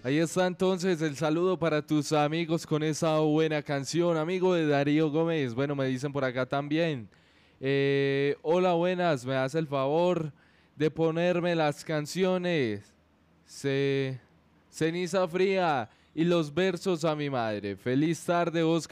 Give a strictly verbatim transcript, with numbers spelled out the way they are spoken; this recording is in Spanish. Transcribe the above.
Ahí está entonces el saludo para tus amigos con esa buena canción, amigo de Darío Gómez. Bueno, me dicen por acá también. Eh, hola, buenas, me das el favor de ponerme las canciones. Ce- Ceniza Fría y los versos a mi madre. Feliz tarde, Oscar.